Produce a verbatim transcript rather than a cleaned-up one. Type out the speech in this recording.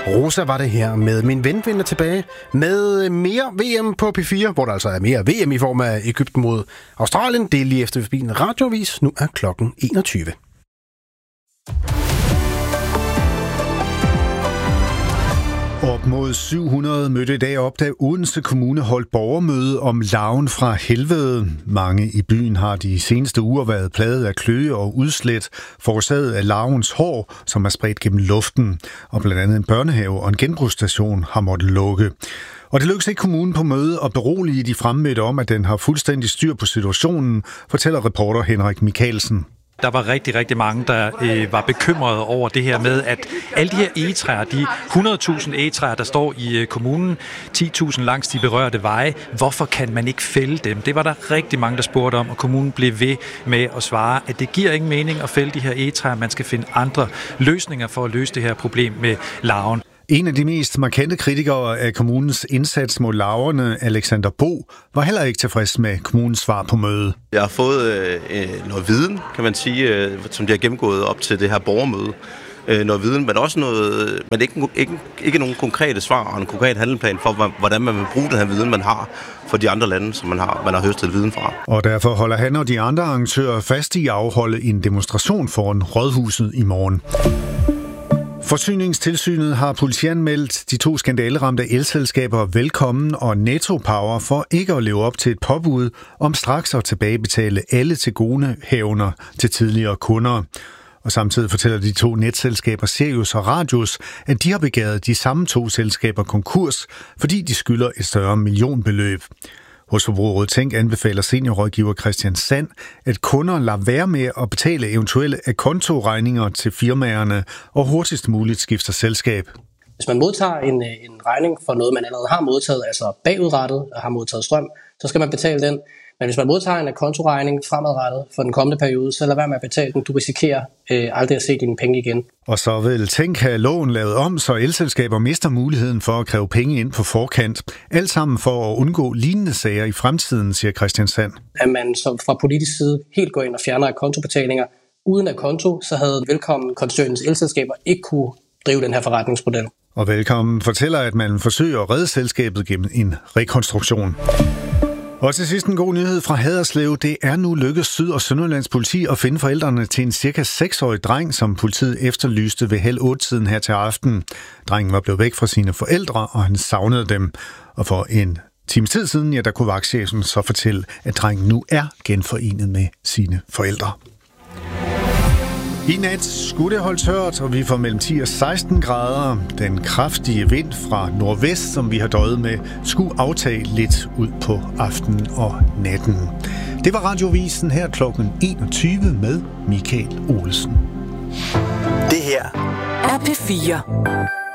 Rosa var det her med Min Ven vender tilbage med mere V M på P fire, hvor der altså er mere V M i form af Egypten mod Australien. Det er lige efter forbi en radioavis. Nu er klokken enogtyve. Op mod syv hundrede mødte i dag op, da Odense Kommune holdt borgermøde om larven fra helvede. Mange i byen har de seneste uger været plaget af kløe og udslæt, forårsaget af larvens hår, som er spredt gennem luften. Og blandt andet en børnehave og en genbrugsstation har måttet lukke. Og det lykkedes ikke kommunen på møde at berolige de fremmødte om, at den har fuldstændig styr på situationen, fortæller reporter Henrik Michaelsen. Der var rigtig, rigtig mange, der øh, var bekymrede over det her med, at alle de her egetræer, de hundrede tusind egetræer, der står i øh, kommunen, ti tusind langs de berørte veje, hvorfor kan man ikke fælde dem? Det var der rigtig mange, der spurgte om, og kommunen blev ved med at svare, at det giver ingen mening at fælde de her egetræer. Man skal finde andre løsninger for at løse det her problem med larven. En af de mest markante kritikere af kommunens indsats mod larverne, Alexander Bo, var heller ikke tilfreds med kommunens svar på mødet. Jeg har fået øh, noget viden, kan man sige, øh, som de har gennemgået op til det her borgermøde. Øh, noget viden, men også noget, men ikke, ikke, ikke nogen konkrete svar og en konkret handelplan for, hvordan man vil bruge den her viden, man har for de andre lande, som man har, man har høstet viden fra. Og derfor holder han og de andre arrangører fast i at afholde en demonstration foran Rådhuset i morgen. Forsyningstilsynet har politianmeldt de to skandaleramte elselskaber Velkommen og Netto Power for ikke at leve op til et påbud om straks at tilbagebetale alle tilgodehavender til tidligere kunder. Og samtidig fortæller de to netselskaber Sirius og Radius, at de har begæret de samme to selskaber konkurs, fordi de skylder et større millionbeløb. Hos Forbrugerrådet Tænk anbefaler seniorrådgiver Christian Sand, at kunder lader være med at betale eventuelle akontoregninger til firmaerne og hurtigst muligt skifter selskab. Hvis man modtager en, en regning for noget, man allerede har modtaget, altså bagudrettet og har modtaget strøm, så skal man betale den. Men hvis man modtager en akontoregning fremadrettet for den kommende periode, så lad være med at betale den. Du risikerer øh, aldrig at se dine penge igen. Og så vil Tænk have loven lavet om, så elselskaber mister muligheden for at kræve penge ind på forkant. Alt sammen for at undgå lignende sager i fremtiden, siger Christian Sand. At man så fra politisk side helt går ind og fjerner akontobetalinger. Uden akonto, så havde Velkommen koncernens elselskaber ikke kunne drive den her forretningsmodel. Og Velkommen fortæller, at man forsøger at redde selskabet gennem en rekonstruktion. Og til sidst en god nyhed fra Haderslev. Det er nu lykkedes Syd- og Sønderjyllands politi at finde forældrene til en cirka seksårig dreng, som politiet efterlyste ved halv otte-tiden her til aften. Drengen var blevet væk fra sine forældre, og han savnede dem. Og for en times tid siden, ja, der kunne vagtchefen så fortælle, at drengen nu er genforenet med sine forældre. I nat skulle det holde tørt, og vi får mellem ti og seksten grader. Den kraftige vind fra nordvest, som vi har døjet med, skulle aftage lidt ud på aftenen og natten. Det var Radiovisen her klokken enogtyve med Michael Olsen. Det her er P fire.